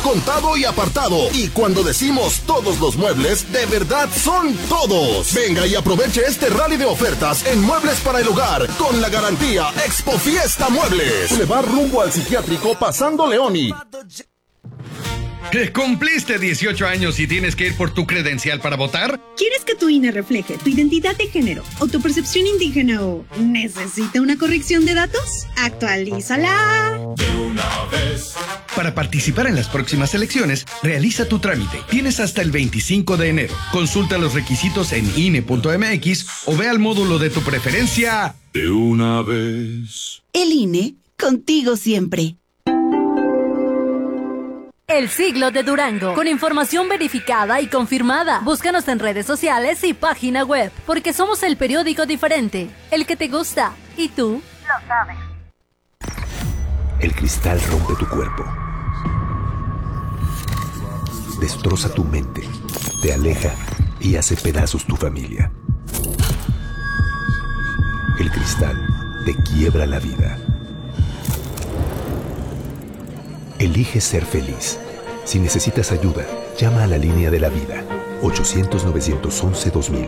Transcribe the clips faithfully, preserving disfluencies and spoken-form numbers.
contado y apartado. Y cuando decimos todos los muebles, de verdad son todos. Venga y aproveche este rally de ofertas en muebles para el hogar con la garantía Expo Fiesta Muebles. Le va rumbo al psiquiátrico pasando Leoni. ¿Que cumpliste dieciocho años y tienes que ir por tu credencial para votar? ¿Quieres que tu I N E refleje tu identidad de género o tu percepción indígena o necesita una corrección de datos? ¡Actualízala! De una vez. Para participar en las próximas elecciones, realiza tu trámite. Tienes hasta el veinticinco de enero. Consulta los requisitos en I N E punto M X o ve al módulo de tu preferencia. De una vez. El I N E, contigo siempre. El Siglo de Durango, con información verificada y confirmada. Búscanos en redes sociales y página web, porque somos el periódico diferente, el que te gusta, y tú lo sabes. El cristal rompe tu cuerpo, destroza tu mente, te aleja y hace pedazos tu familia. El cristal te quiebra la vida. Elige ser feliz. Si necesitas ayuda, llama a la línea de la vida. ochocientos, novecientos once, dos mil.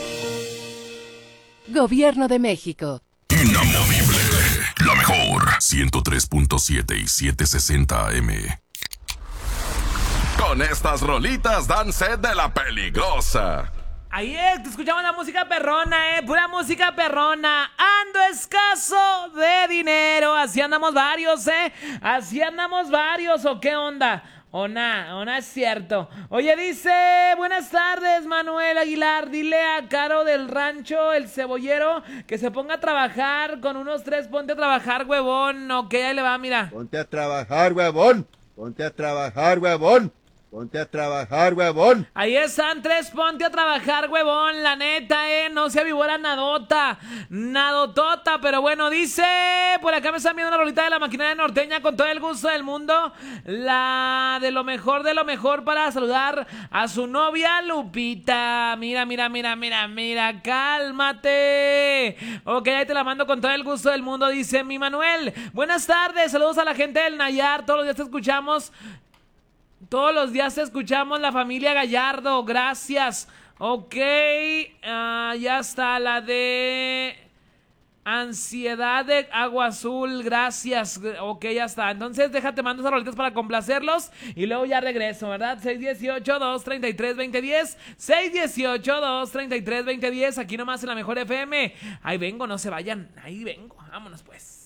Gobierno de México. Inamovible. La mejor. ciento tres punto siete y setecientos sesenta A M. Con estas rolitas dan sed de la peligrosa. Ahí es, te escuchamos la música perrona, eh, pura música perrona. Ando escaso de dinero, así andamos varios, eh, así andamos varios, ¿o qué onda? O nada, o nada es cierto. Oye, dice, buenas tardes, Manuel Aguilar, dile a Caro del Rancho, el cebollero, que se ponga a trabajar con unos tres, ponte a trabajar, huevón, ok, ahí le va, mira. Ponte a trabajar, huevón, ponte a trabajar, huevón. Ponte a trabajar, huevón. Ahí están tres, ponte a trabajar, huevón. La neta, eh, no se avivó la nadota. Nadotota, pero bueno, dice, por acá me están viendo una rolita de la maquinaria norteña con todo el gusto del mundo. La de lo mejor de lo mejor para saludar a su novia Lupita. Mira, mira, mira, mira, mira, cálmate. Ok, ahí te la mando con todo el gusto del mundo, dice mi Manuel. Buenas tardes, saludos a la gente del Nayar. Todos los días te escuchamos. Todos los días escuchamos la familia Gallardo, gracias. Ok, uh, ya está la de ansiedad de agua azul, gracias. Ok, ya está. Entonces déjate, mando esas rolitas para complacerlos y luego ya regreso, ¿verdad? seis uno ocho, dos tres tres, dos cero uno cero, seis uno ocho, dos tres tres, dos cero uno cero, aquí nomás en la Mejor F M. Ahí vengo, no se vayan, ahí vengo, vámonos pues.